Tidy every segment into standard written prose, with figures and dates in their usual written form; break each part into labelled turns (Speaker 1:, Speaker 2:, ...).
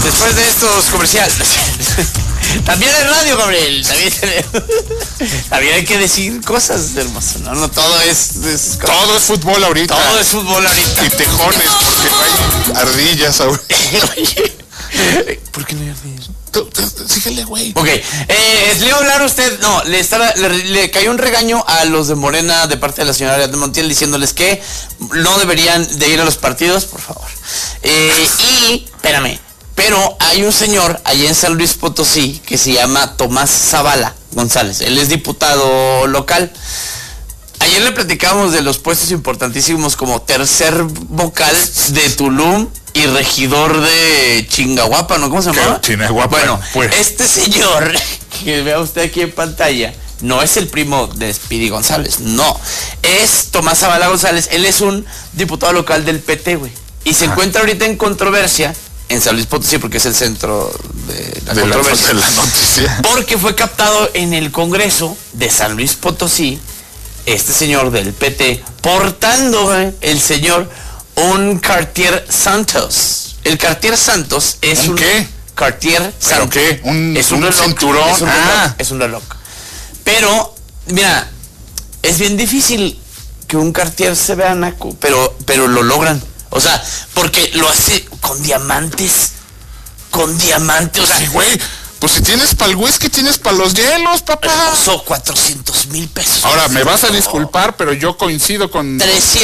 Speaker 1: Después de estos comerciales. También es radio, Gabriel. También hay que decir cosas, hermoso. No todo es
Speaker 2: todo es fútbol ahorita.
Speaker 1: Todo es fútbol ahorita.
Speaker 2: Y tejones, porque no hay ardillas ahorita.
Speaker 1: ¿Por qué no hay ardillas?
Speaker 2: Síguele, güey.
Speaker 1: Ok, le iba a hablar a usted, no, le cayó un regaño a los de Morena de parte de la señora de Montiel diciéndoles que no deberían de ir a los partidos, por favor. Y, espérame, pero hay un señor allá en San Luis Potosí que se llama Tomás Zavala González, él es diputado local. Ayer le platicábamos de los puestos importantísimos como tercer vocal de Tulum y regidor de Chingahuapa, ¿no? ¿Cómo se llama?
Speaker 2: Chingahuapa.
Speaker 1: Bueno,
Speaker 2: pues.
Speaker 1: Este señor que vea usted aquí en pantalla no es el primo de Speedy González, no. Es Tomás Zavala González, él es un diputado local del PT, güey. Y se encuentra ahorita en controversia en San Luis Potosí, porque es el centro de la controversia.
Speaker 2: De la noticia.
Speaker 1: Porque fue captado en el Congreso de San Luis Potosí, este señor del PT, portando el señor un Cartier Santos. El Cartier Santos es
Speaker 2: ¿Un qué?
Speaker 1: Cartier Santos.
Speaker 2: ¿Qué?
Speaker 1: Es un reloj,
Speaker 2: cinturón.
Speaker 1: Es un reloj. Pero, mira, es bien difícil que un Cartier se vea naco, pero lo logran. O sea, porque lo hace con diamantes. Con diamantes, o sea,
Speaker 2: sí, güey. Pues si tienes para el whisky, tienes para los hielos, papá.
Speaker 1: Costó 400,000 pesos.
Speaker 2: Ahora, me vas a disculpar, pero yo coincido con...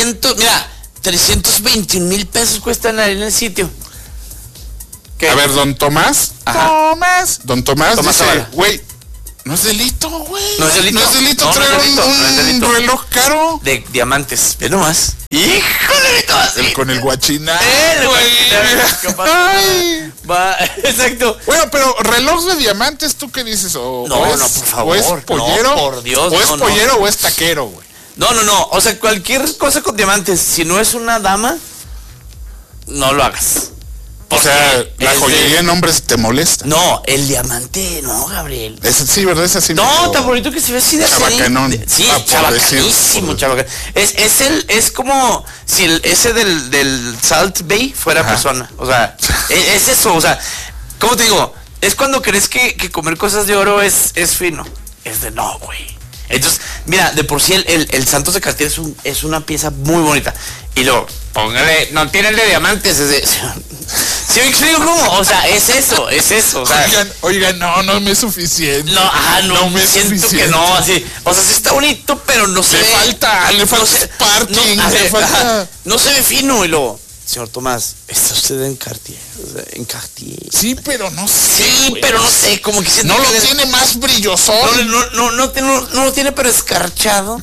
Speaker 1: 321,000 pesos cuestan ahí en el sitio. ¿Qué?
Speaker 2: A ver, don Tomás.
Speaker 1: Ajá.
Speaker 2: Don Tomás dice,
Speaker 1: Zavala.
Speaker 2: güey, no es delito, güey.
Speaker 1: No es delito.
Speaker 2: No es delito
Speaker 1: No,
Speaker 2: traer
Speaker 1: no es delito, no es delito.
Speaker 2: un reloj caro.
Speaker 1: De diamantes. Ve nomás. ¡Híjole, Tomás!
Speaker 2: Con el guachiná.
Speaker 1: ¿Qué pasa? Va, exacto.
Speaker 2: Bueno, pero reloj de diamantes, ¿tú qué dices?
Speaker 1: No, por favor.
Speaker 2: ¿O es pollero?
Speaker 1: No, por Dios.
Speaker 2: ¿O es pollero o es taquero, güey?
Speaker 1: No. O sea, cualquier cosa con diamantes, si no es una dama, no lo hagas.
Speaker 2: O sea, la joyería en hombres te molesta.
Speaker 1: No, el diamante, no, Gabriel.
Speaker 2: Sí, ¿verdad? Es así.
Speaker 1: No, tan bonito que se ve así de
Speaker 2: chabacanón.
Speaker 1: Sí, chabacanísimo, chabacanón. Es como si ese del Salt Bay fuera persona. O sea, es eso, o sea, ¿cómo te digo? Es cuando crees que comer cosas de oro es fino. Es de no, güey. Entonces, mira, de por sí el Santos de Cartier es una pieza muy bonita. Y luego, póngale, no tiene el de diamantes, ¿sí me explico cómo? O sea, es eso. O sea,
Speaker 2: Oigan, no me es suficiente.
Speaker 1: No me siento suficiente. Que no, así. O sea, sí está bonito, pero no se ve.
Speaker 2: Le falta sparking, le falta.
Speaker 1: No se ve fino, y luego, señor Tomás, ¿está usted en Cartier? O sea, en Cartier.
Speaker 2: Sí, pero no sé.
Speaker 1: Sí, pero no sé, como que
Speaker 2: no lo tiene más brillosón.
Speaker 1: No lo tiene, pero escarchado.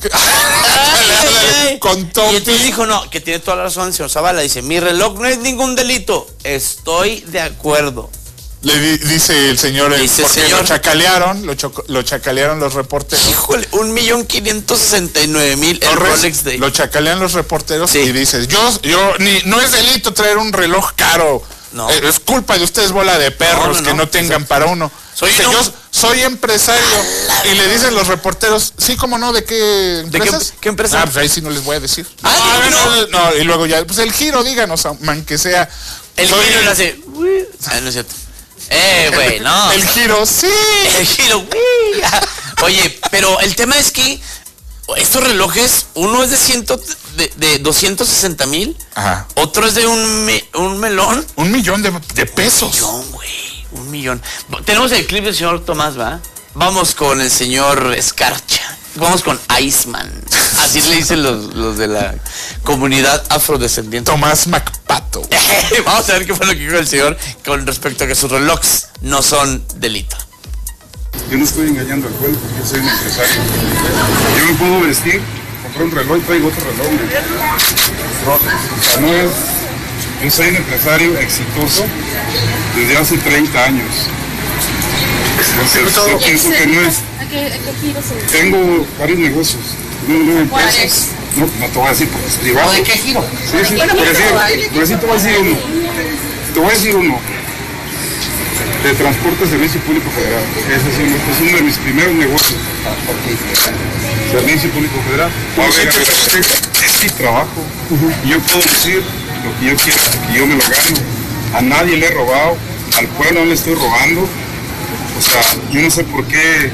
Speaker 2: Con topi.
Speaker 1: Y entonces dijo, no, que tiene toda la razón el señor Zavala. Dice, mi reloj no es ningún delito. Estoy de acuerdo.
Speaker 2: Le dice el señor, porque lo chacalearon los reporteros.
Speaker 1: Híjole, 1,569,000 el Rolex Day.
Speaker 2: Lo chacalean los reporteros y dices, no es delito traer un reloj caro. No. Es culpa de ustedes, bola de perros, que no tengan para uno. Yo soy empresario. Y le dicen los reporteros, sí, ¿cómo no? ¿De qué empresas?
Speaker 1: ¿Qué empresa?
Speaker 2: Pues ahí sí no les voy a decir.
Speaker 1: No.
Speaker 2: Y luego ya, pues el giro, díganos, man, que sea.
Speaker 1: El giro lo hace. No es cierto. Güey, no.
Speaker 2: El giro, sí.
Speaker 1: El giro, Oye, pero el tema es que estos relojes, uno es de 260,000.
Speaker 2: Ajá.
Speaker 1: Otro es de un melón.
Speaker 2: 1,000,000 de pesos.
Speaker 1: 1,000,000, güey. 1,000,000. Tenemos el clip del señor Tomás, ¿va? Vamos con el señor Escarcha. Vamos con Iceman. Así le dicen los de la comunidad afrodescendiente.
Speaker 2: Tomás MacPato.
Speaker 1: Vamos a ver qué fue lo que dijo el señor con respecto a que sus relojes no son delito.
Speaker 3: Yo no estoy engañando al pueblo porque yo soy un empresario. Yo me puedo vestir, comprar un reloj y traigo otro reloj. O sea, no es... Yo soy un empresario exitoso desde hace 30 años. Entonces, yo pienso que no es...
Speaker 4: ¿A qué giro se...?
Speaker 3: Tengo varios negocios. No empresas. No te voy a decir porque es privado.
Speaker 1: ¿De qué giro?
Speaker 3: Sí, por decir te voy a decir uno. Te voy a decir uno. De Transporte Servicio Público Federal. Ese es uno de mis primeros negocios. Servicio Público Federal. Es mi trabajo. Y yo puedo decir lo que yo quiero, que yo me lo gano. A nadie le he robado. al pueblo, no le estoy robando. O sea, yo no sé por qué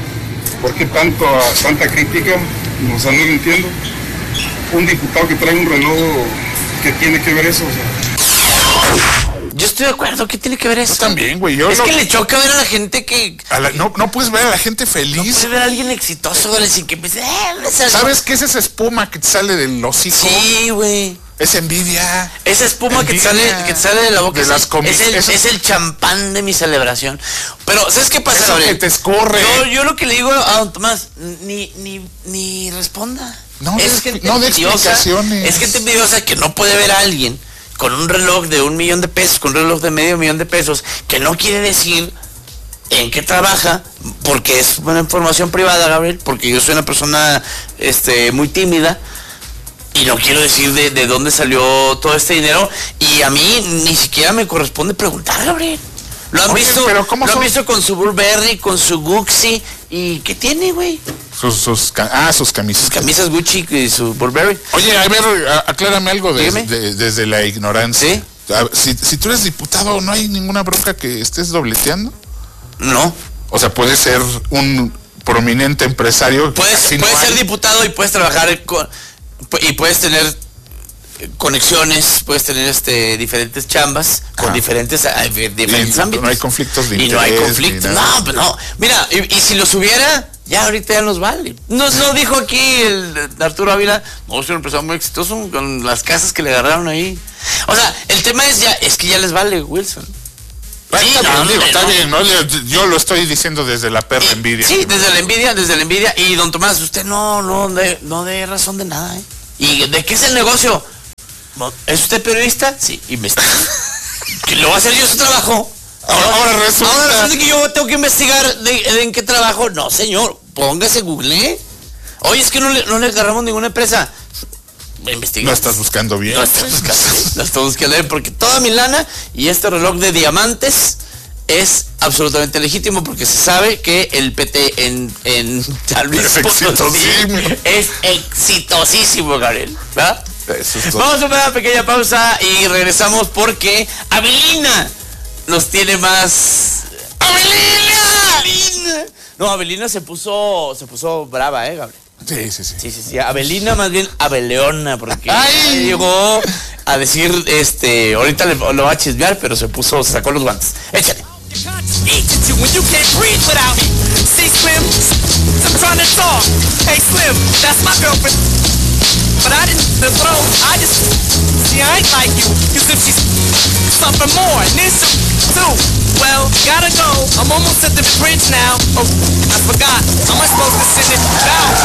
Speaker 3: tanta crítica, o sea, no lo entiendo. Un diputado que trae un reloj, ¿qué tiene que ver eso? O sea,
Speaker 1: yo estoy de acuerdo, ¿qué tiene que ver eso?
Speaker 2: Yo también, güey.
Speaker 1: Es que le choca ver a la gente que...
Speaker 2: no puedes ver a la gente feliz. No
Speaker 1: puedes ver a alguien exitoso, güey, sin que...
Speaker 2: ¿Sabes qué es esa espuma que te sale del hocico?
Speaker 1: Sí, güey.
Speaker 2: Es envidia.
Speaker 1: Esa espuma que te sale de la boca es el champán de mi celebración. Pero, ¿sabes qué pasa,
Speaker 2: Gabriel? Que te escurre.
Speaker 1: Yo lo que le digo a don Tomás, ni responda.
Speaker 2: No, es gente envidiosa.
Speaker 1: Es gente envidiosa que no puede ver a alguien con un reloj de $1 millón, con un reloj de $500 million, que no quiere decir en qué trabaja, porque es una información privada, Gabriel, porque yo soy una persona muy tímida y no quiero decir de dónde salió todo este dinero, y a mí ni siquiera me corresponde preguntar, Gabriel. Lo han visto con su Burberry, con su Gucci, ¿y qué tiene, güey?
Speaker 2: Sus camisas. Sus
Speaker 1: camisas Gucci y su Burberry.
Speaker 2: Oye, a ver, aclárame algo desde la ignorancia. ¿Sí? Si tú eres diputado, ¿no hay ninguna bronca que estés dobleteando?
Speaker 1: No.
Speaker 2: O sea, puedes ser un prominente empresario.
Speaker 1: Puedes ser diputado y puedes trabajar y puedes tener conexiones, puedes tener diferentes chambas con diferentes ámbitos.
Speaker 2: No hay conflictos de interés.
Speaker 1: Y no hay conflictos. No, pues no. Mira, y si los hubiera, ya ahorita ya nos vale. No dijo aquí el Arturo Ávila, no, es un empresario muy exitoso con las casas que le agarraron ahí. O sea, el tema es que ya les vale, Wilson.
Speaker 2: Sí, está bien, ¿no? Yo lo estoy diciendo desde la perra envidia.
Speaker 1: Sí, desde la envidia. Y don Tomás, usted no dé razón de nada, ¿eh? ¿Y de qué es el negocio? ¿Es usted periodista? Sí, investiga. ¿Que lo va a hacer yo su trabajo?
Speaker 2: Ahora resulta
Speaker 1: que yo tengo que investigar en qué trabajo. No, señor, póngase Google. Oye, es que no le agarramos ninguna empresa. Investiga.
Speaker 2: No estás buscando bien.
Speaker 1: No estás buscando bien, porque toda mi lana y este reloj de diamantes es absolutamente legítimo, porque se sabe que el PT en San Luis Potosí es exitosísimo, Gabriel, ¿verdad? Vamos a una pequeña pausa y regresamos, porque Avelina nos tiene más. ¡Avelina! No, Avelina se puso brava, Gabriel. Sí. Avelina, más bien Abeleona, porque llegó a decir, ahorita lo va a chismear, pero se sacó los guantes. Échale. But I didn't throw, I ain't like you, cause if she's something more, and then too, well, gotta go, I'm almost at the bridge now, oh, I forgot, am I supposed to send it down?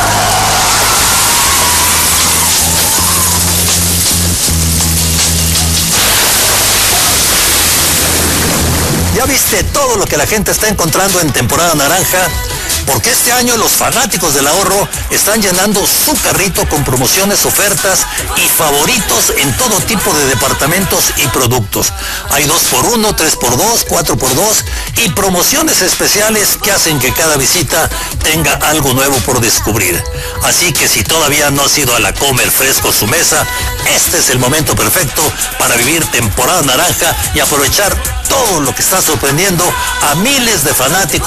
Speaker 4: ¿Ya viste todo lo que la gente está encontrando en temporada naranja? Porque este año los fanáticos del ahorro están llenando su carrito con promociones, ofertas y favoritos en todo tipo de departamentos y productos. Hay 2x1, 3x2, 4x2 y promociones especiales que hacen que cada visita tenga algo nuevo por descubrir. Así que si todavía no has ido a la Comer Fresco su mesa, este es el momento perfecto para vivir temporada naranja y aprovechar todo lo que está sorprendiendo a miles de fanáticos